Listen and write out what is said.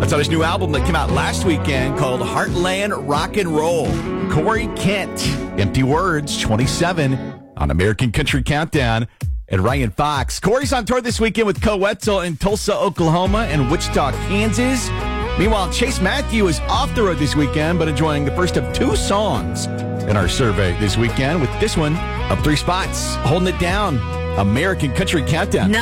It's on his new album that came out last weekend called Heartland Rock and Roll. Corey Kent, Empty Words, 27 on American Country Countdown. And Ryan Fox. Corey's on tour this weekend with Co-Wetzel in Tulsa, Oklahoma and Wichita, Kansas. Meanwhile, Chase Matthew is off the road this weekend, but enjoying the first of 2 songs in our survey this weekend, with this one up 3 spots. Holding it down, American Country Countdown.